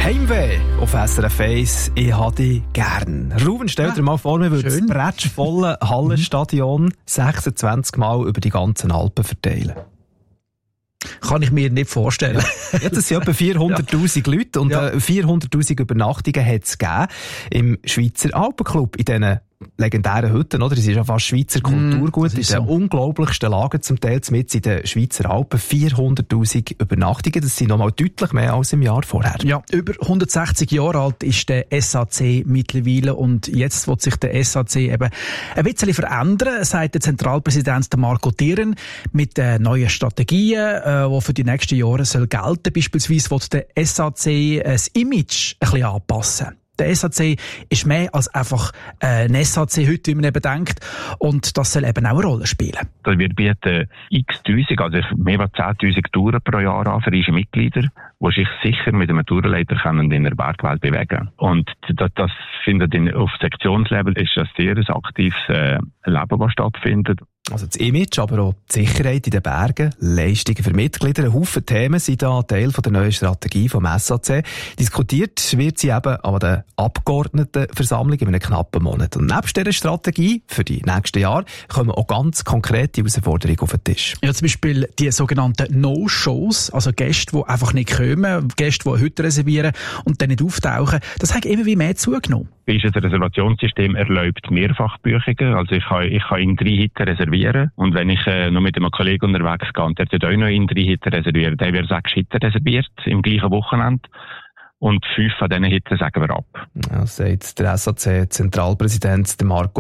Heimweh auf SRF 1. Ich habe dich gern. Ruben, stell dir mal vor, wir würden das bretschvolle Hallenstadion 26 Mal über die ganzen Alpen verteilen. Kann ich mir nicht vorstellen. Ja, das sind etwa 400'000 Leute und 400'000 Übernachtungen hat es gegeben im Schweizer Alpenclub, in diesen legendären Hütten, oder? Das ist ja fast Schweizer Kulturgut, in den unglaublichsten Lagen zum Teil mit in den Schweizer Alpen. 400'000 Übernachtungen, das sind nochmal deutlich mehr als im Jahr vorher. Ja, über 160 Jahre alt ist der SAC mittlerweile und jetzt wird sich der SAC eben ein bisschen verändern, sagt der Zentralpräsident Marco Thieren, mit neuen Strategien, die für die nächsten Jahre soll gelten. Beispielsweise wird der SAC das Image ein bisschen anpassen. Der SAC ist mehr als einfach ein SAC heute, wie man eben denkt. Und das soll eben auch eine Rolle spielen. Wir bieten x-Tausend, also mehr als 10'000 Touren pro Jahr an für unsere Mitglieder, die sich sicher mit einem Tourenleiter in der Bergwelt bewegen. Und das findet auf Sektionslevel ist das sehr ein aktives Leben, das stattfindet. Also das Image, aber auch die Sicherheit in den Bergen, Leistungen für Mitglieder, ein Haufen Themen sind da Teil von der neuen Strategie vom SAC. Diskutiert wird sie eben an der Abgeordnetenversammlung in einem knappen Monat. Und nebst dieser Strategie für die nächsten Jahre kommen auch ganz konkrete Herausforderungen auf den Tisch. Ja, zum Beispiel die sogenannten No-Shows, also Gäste, die einfach nicht kommen, Gäste, die heute reservieren und dann nicht auftauchen. Das hat immer wie mehr zugenommen. Unser Reservationssystem erlaubt Mehrfachbuchungen. Also ich kann in 3 Hütten reservieren. Und wenn ich noch mit einem Kollegen unterwegs gehe und der tut auch noch in 3 Hütten reservieren, dann wird 6 Hütten reserviert im gleichen Wochenende. Und 5 von diesen Hütten sagen wir ab. Ja, sagt der SAC-Zentralpräsident Marco